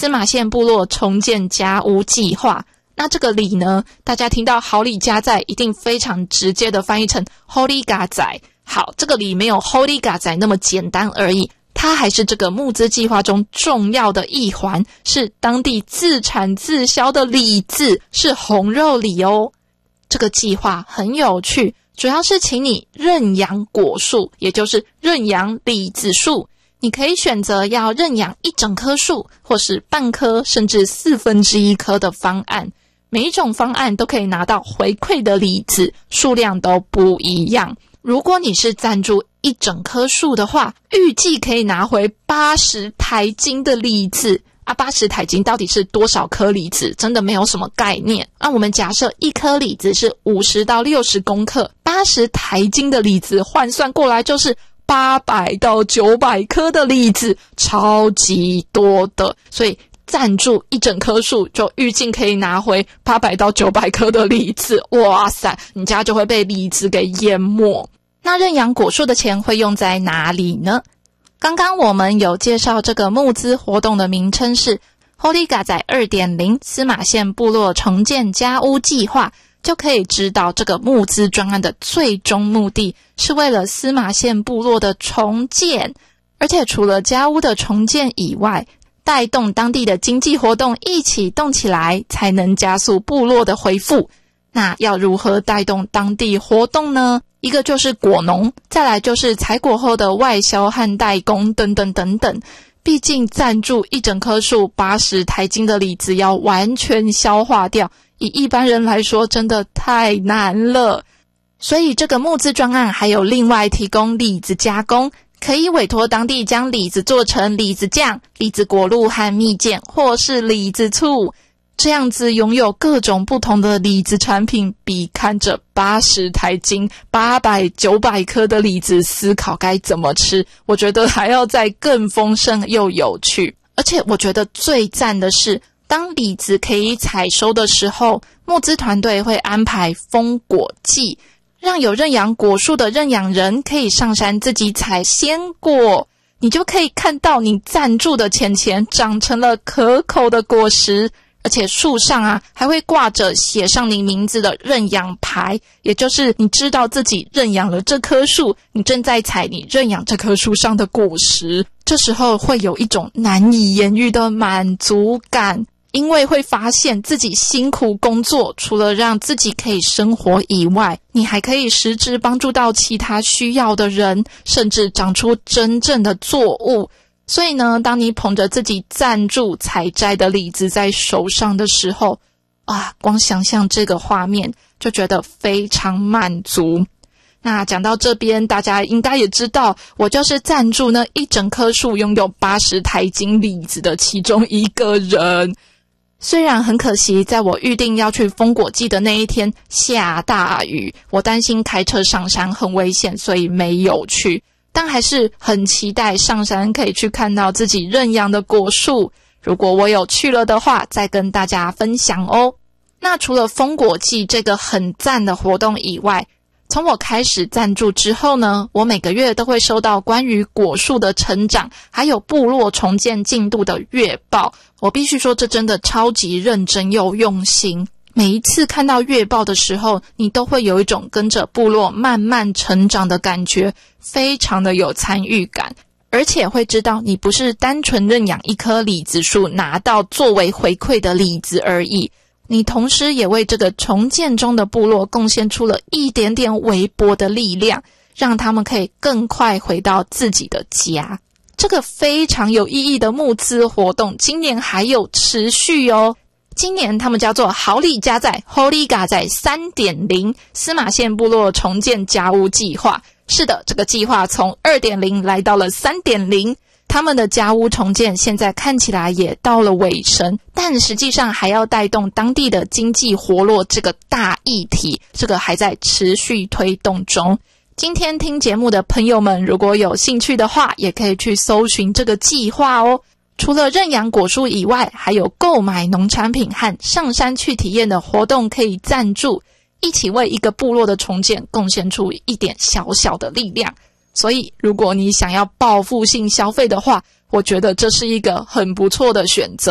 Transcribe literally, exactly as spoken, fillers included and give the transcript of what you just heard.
司马县部落重建家屋计划。那这个里呢，大家听到好里家在一定非常直接的翻译成 Holy 家在。好，这个里没有 Holy 家在那么简单而已，它还是这个募资计划中重要的一环，是当地自产自销的李子，是红肉李哦。这个计划很有趣，主要是请你认养果树，也就是认养李子树。你可以选择要认养一整棵树，或是半棵，甚至四分之一棵的方案。每一种方案都可以拿到回馈的李子，数量都不一样。如果你是赞助一整棵树的话，预计可以拿回八十台斤的李子啊。八十台斤到底是多少颗李子？真的没有什么概念。那、啊、我们假设一颗李子是五十到六十公克，八十台斤的李子换算过来就是八百到九百颗的李子，超级多的。所以赞助一整棵树就预计可以拿回八百到九百颗的李子，哇塞，你家就会被李子给淹没。那认养果树的钱会用在哪里呢？刚刚我们有介绍这个募资活动的名称是 Holy 家在 二点零 司马县部落重建家屋计划，就可以知道这个募资专案的最终目的是为了司马县部落的重建，而且除了家屋的重建以外，带动当地的经济活动一起动起来，才能加速部落的恢复。那要如何带动当地活动呢？一个就是果农，再来就是采果后的外销和代工等等等等。毕竟赞助一整棵树八十台斤的李子要完全消化掉，以一般人来说真的太难了。所以这个募资专案还有另外提供李子加工，可以委托当地将李子做成李子酱、李子果露和蜜饯，或是李子醋。这样子拥有各种不同的李子产品，比看着八十台斤、八百、九百颗的李子思考该怎么吃，我觉得还要再更丰盛又有趣。而且我觉得最赞的是，当李子可以采收的时候，募资团队会安排丰果季，让有认养果树的认养人可以上山自己采鲜果，你就可以看到你赞助的钱钱长成了可口的果实。而且树上啊还会挂着写上你名字的认养牌，也就是你知道自己认养了这棵树，你正在采你认养这棵树上的果实。这时候会有一种难以言喻的满足感，因为会发现自己辛苦工作，除了让自己可以生活以外，你还可以实质帮助到其他需要的人，甚至长出真正的作物。所以呢，当你捧着自己赞助采摘的李子在手上的时候，啊，光想象这个画面就觉得非常满足。那讲到这边，大家应该也知道，我就是赞助那一整棵树拥有八十台斤李子的其中一个人。虽然很可惜，在我预定要去丰果季的那一天下大雨，我担心开车上山很危险，所以没有去。但还是很期待上山可以去看到自己认养的果树，如果我有去了的话，再跟大家分享哦。那除了丰果季这个很赞的活动以外，从我开始赞助之后呢，我每个月都会收到关于果树的成长，还有部落重建进度的月报。我必须说，这真的超级认真又用心。每一次看到月报的时候，你都会有一种跟着部落慢慢成长的感觉，非常的有参与感，而且会知道你不是单纯认养一棵李子树拿到作为回馈的李子而已，你同时也为这个重建中的部落贡献出了一点点微薄的力量，让他们可以更快回到自己的家。这个非常有意义的募资活动今年还有持续哦。今年他们叫做好里家在 Holy 家在 三点零 司马县部落重建家屋计划。是的，这个计划从 二点零 来到了 三点零， 他们的家屋重建现在看起来也到了尾声，但实际上还要带动当地的经济活络这个大议题，这个还在持续推动中。今天听节目的朋友们，如果有兴趣的话，也可以去搜寻这个计划哦。除了认养果树以外，还有购买农产品和上山去体验的活动可以赞助，一起为一个部落的重建贡献出一点小小的力量。所以如果你想要报复性消费的话，我觉得这是一个很不错的选择。